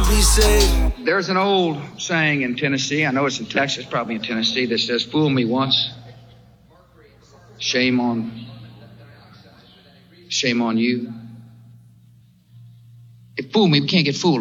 be saved. There's an old saying in Tennessee, I know it's in Texas, probably in Tennessee, that says, fool me once, shame on you. If fool me, we can't get fooled.